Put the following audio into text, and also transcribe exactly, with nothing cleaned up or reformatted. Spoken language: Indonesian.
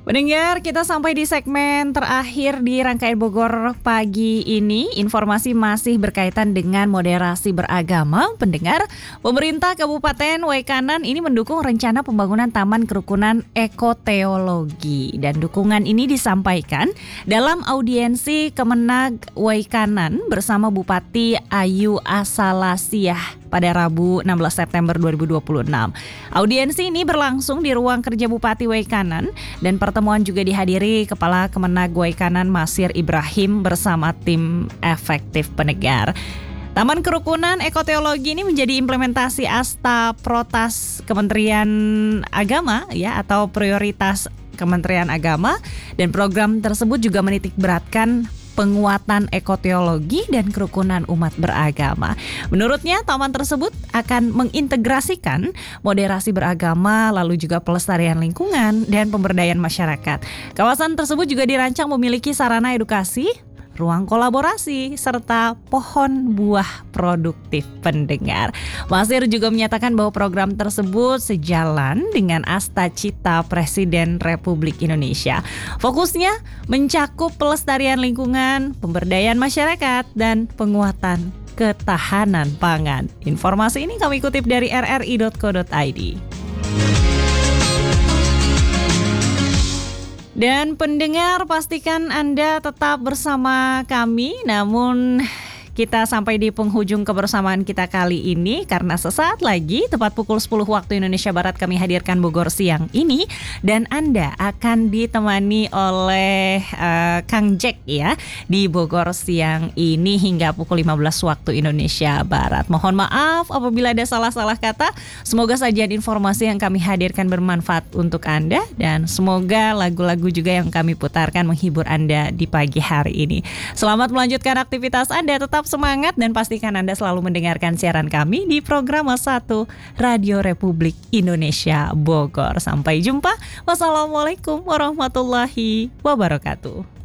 Pendengar, kita sampai di segmen terakhir di Rangkaian Bogor pagi ini. Informasi masih berkaitan dengan moderasi beragama. Pendengar, pemerintah Kabupaten Waikanan ini mendukung rencana pembangunan Taman Kerukunan Ekoteologi. Dan dukungan ini disampaikan dalam audiensi Kemenag Waikanan bersama Bupati Ayu Asalasiah pada Rabu enam belas September dua ribu dua puluh enam. Audiensi ini berlangsung di ruang kerja Bupati Waikanan dan pertemuan juga dihadiri Kepala Kemenag Waikanan Masir Ibrahim bersama tim efektif pendengar. Taman Kerukunan Ekoteologi ini menjadi implementasi Asta Protas Kementerian Agama ya atau prioritas Kementerian Agama, dan program tersebut juga menitik beratkan penguatan ekoteologi dan kerukunan umat beragama. Menurutnya, taman tersebut akan mengintegrasikan moderasi beragama, lalu juga pelestarian lingkungan dan pemberdayaan masyarakat. Kawasan tersebut juga dirancang memiliki sarana edukasi, ruang kolaborasi, serta pohon buah produktif pendengar. Masir juga menyatakan bahwa program tersebut sejalan dengan Asta Cita Presiden Republik Indonesia. Fokusnya mencakup pelestarian lingkungan, pemberdayaan masyarakat, dan penguatan ketahanan pangan. Informasi ini kami kutip dari r r i dot co dot i d. Dan pendengar, pastikan Anda tetap bersama kami. Namun kita sampai di penghujung kebersamaan kita kali ini, karena sesaat lagi tepat pukul sepuluh waktu Indonesia Barat kami hadirkan Bogor Siang ini, dan Anda akan ditemani oleh uh, Kang Jack ya di Bogor Siang ini hingga pukul lima belas waktu Indonesia Barat. Mohon maaf apabila ada salah-salah kata. Semoga sajian informasi yang kami hadirkan bermanfaat untuk Anda, dan semoga lagu-lagu juga yang kami putarkan menghibur Anda di pagi hari ini. Selamat melanjutkan aktivitas Anda, tetap semangat, dan pastikan Anda selalu mendengarkan siaran kami di program satu Radio Republik Indonesia Bogor. Sampai jumpa. Wassalamualaikum warahmatullahi wabarakatuh.